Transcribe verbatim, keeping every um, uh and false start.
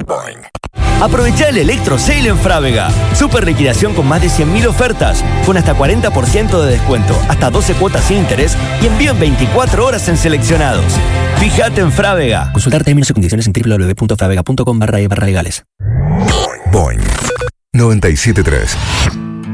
Boing. Aprovecha el Electro Sale en Frávega. Super liquidación con más de cien mil ofertas, con hasta cuarenta por ciento de descuento, hasta doce cuotas sin interés y envío en veinticuatro horas en seleccionados. Fíjate en Frávega. Consultar términos y condiciones en doble u doble u doble u punto fravega punto com barra e barra legales. Boing noventa y siete punto tres.